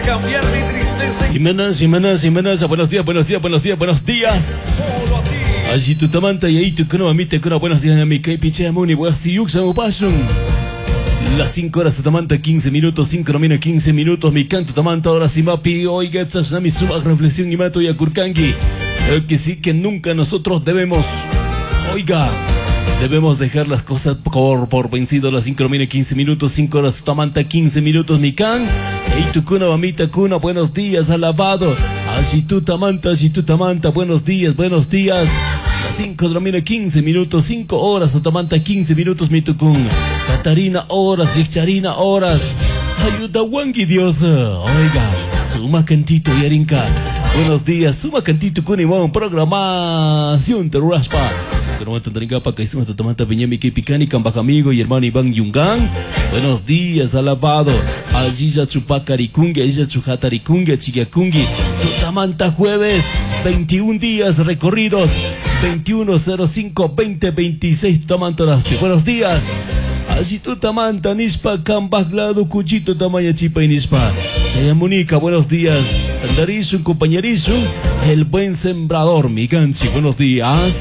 cambiar mi tristeza. Jimenas, buenos días, buenos días. Solo a ti. Allí tu tamanta y ahí tu cono, a mí te cono, buenos días, a mi que piche amuni, buenas yuxa o passion. Las 5 horas de tamanta, 15 minutos, 5 nomina 15 minutos, mi canto tamanta, ahora sí mapi, oiga, mi suma reflexión y mato y akurkangi. Creo que sí que nunca nosotros debemos, oiga, debemos dejar las cosas por vencido. Las 5 nomina 15 minutos, 5 horas de tamanta, 15 minutos, mi can. Y tu cuna, mamita cuna, buenos días, alabado. Allí tu tamanta, buenos días. Las 5 de la mañana, 15 minutos, 5 horas, Otamanta, 15 minutos, mi tucún. Catarina, horas, Yicharina, horas. Ayuda, Wangi, Dios. Oiga, suma cantito, Yarinka. Buenos días, suma cantito, Kunimón, programación de Raspa. Amigo y hermano Iván Yungan. Buenos días, alabado. Allí ya chupacarikungi, allí ya chujatarikungi, chigakungi. Tutamanta jueves, 21 días recorridos. 21:05:20:26. Tutamanta Raspi. Buenos días. Allí Tutamanta, Nispa, Cambaglado, Cuchito, Tamaya, Chipa y Nispa. Chayamunica, buenos días. Andarizu, compañerizu, el buen sembrador, mi ganchi, buenos días.